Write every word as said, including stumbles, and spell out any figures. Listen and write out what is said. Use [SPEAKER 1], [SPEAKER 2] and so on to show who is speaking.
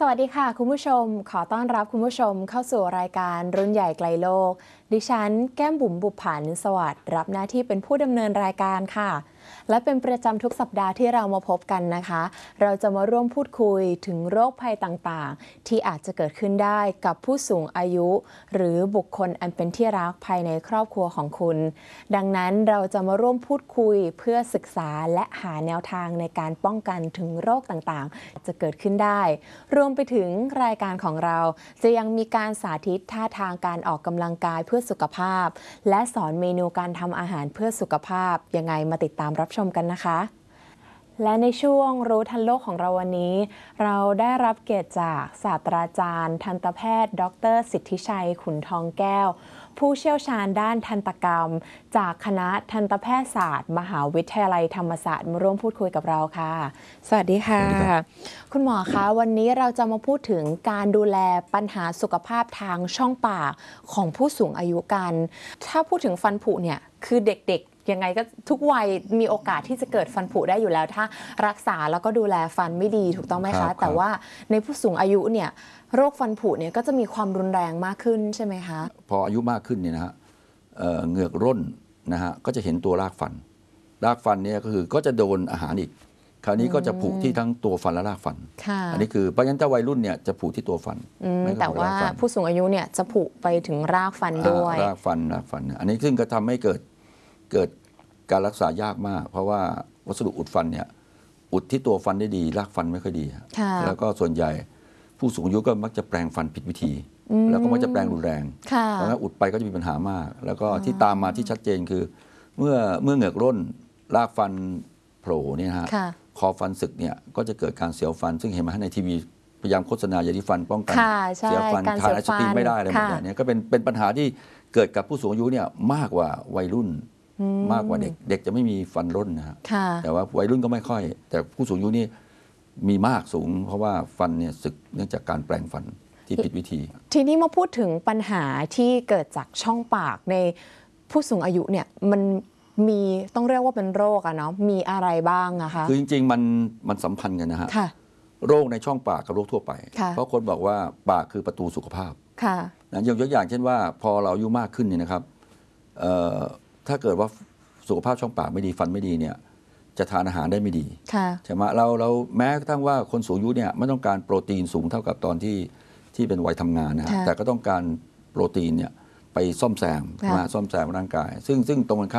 [SPEAKER 1] สวัสดีค่ะคุณผู้ชมขอต้อนรับคุณผู้ชมเข้าสู่รายการรุ่นใหญ่ไกลโลกดิฉันแก้มบุ๋มบุปผานิสวัสดิ์รับหน้าที่เป็นผู้ดำเนินรายการค่ะและเป็นประจำทุกสัปดาห์ที่เรามาพบกันนะคะเราจะมาร่วมพูดคุยถึงโรคภัยต่างๆที่อาจจะเกิดขึ้นได้กับผู้สูงอายุหรือบุคคลอันเป็นที่รักภายในครอบครัวของคุณดังนั้นเราจะมาร่วมพูดคุยเพื่อศึกษาและหาแนวทางในการป้องกันถึงโรคต่างๆจะเกิดขึ้นได้รวมไปถึงรายการของเราจะยังมีการสาธิตท่าทางการออกกำลังกายเพื่อสุขภาพและสอนเมนูการทำอาหารเพื่อสุขภาพยังไงมาติดตามรับชมกันนะคะและในช่วงรู้ทันโลกของเราวันนี้เราได้รับเกียรติจากศาสตราจารย์ทันตแพทย์ดร.สิทธิชัยขุนทองแก้วผู้เชี่ยวชาญด้านทันตกรรมจากคณะทันตแพทยศาสตร์มหาวิทยาลัยธรรมศาสตร์มาร่วมพูดคุยกับเราค่ะสวัสดีค่ะคุณหมอคะวันนี้เราจะมาพูดถึงการดูแลปัญหาสุขภาพทางช่องปากของผู้สูงอายุกันถ้าพูดถึงฟันผุเนี่ยคือเด็กๆยังไงก็ทุกวัยมีโอกาสที่จะเกิดฟันผุได้อยู่แล้วถ้ารักษาแล้วก็ดูแลฟันไม่ดีถูกต้องไหมคะแต่ว่าในผู้สูงอายุเนี่ยโรคฟันผุเนี่ยก็จะมีความรุนแรงมากขึ้นใช่ไหมคะ
[SPEAKER 2] พออายุมากขึ้นเนี่ยนะฮะเหงือกร่นนะฮะก็จะเห็นตัวรากฟันรากฟันเนี่ยก็คือก็จะโดนอาหารอีกคราวนี้ก็จะผุที่ทั้งตัวฟันและรากฟันอันนี้คือเพราะฉะนั้นถ้าวัยรุ่นเนี่ยจะผุที่ตัวฟัน
[SPEAKER 1] แต่ว่าผู้สูงอายุเนี่ยจะผุไปถึงรากฟันด้วย
[SPEAKER 2] รากฟันรากฟันอันนี้ซึ่งก็ทำให้เกิดเกิดการรักษายากมากเพราะว่าวัสดุอุดฟันเนี่ยอุดที่ตัวฟันได้ดีรากฟันไม่ค่อยดีแล้วก็ส่วนใหญ่ผู้สูงอายุก็มักจะแปลงฟันผิดวิธีแล้วก็มักจะแปลงรุนแรงเพราะงั้นอุดไปก็จะมีปัญหามากแล้วก็ที่ตามมาที่ชัดเจนคือเมื่อเมื่อเหงือกร่นรากฟันโผล่เนี่ยฮะคอฟันสึกเนี่ยก็จะเกิดการเสียวฟันซึ่งเห็นมาในทีวีพยายามโฆษณายาสีฟันป้องกันเสียวฟันทานไอศกรีมไม่ได้อะไรหมดเนี่ยก็เป็นเป็นปัญหาที่เกิดกับผู้สูงอายุเนี่ยมากกว่าวัยรุ่นมากกว่าเด็กเด็กจะไม่มีฟันร่นนะฮะแต่ว่าวัยรุ่นก็ไม่ค่อยแต่ผู้สูงอายุนี่มีมากสูงเพราะว่าฟันเนี่ยสึกเนื่องจากการแปลงฟันที่ผิดวิธี
[SPEAKER 1] ทีนี้มาพูดถึงปัญหาที่เกิดจากช่องปากในผู้สูงอายุเนี่ยมันมีต้องเรียกว่าเป็นโรคอะเนาะมีอะไรบ้างอะคะ
[SPEAKER 2] คือจริงๆมันมันสัมพันธ์กันนะฮะโรคในช่องปากกับโรคทั่วไปเพราะคนบอกว่าปากคือประตูสุขภาพนะยกตัวอย่างเช่นว่าพอเราอายุมากขึ้นเนี่ยนะครับถ้าเกิดว่าสุขภาพช่องปากไม่ดีฟันไม่ดีเนี่ยจะทานอาหารได้ไม่ดีใช่ไหมเราเราแม้กระทั่งว่าคนสูงอายุเนี่ยไม่ต้องการโปรตีนสูงเท่ากับตอนที่ที่เป็นวัยทำงานนะฮะแต่ก็ต้องการโปรตีนเนี่ยไปซ่อมแซมมาซ่อมแซมร่างกายซึ่งซึ่งตรงกันข้าม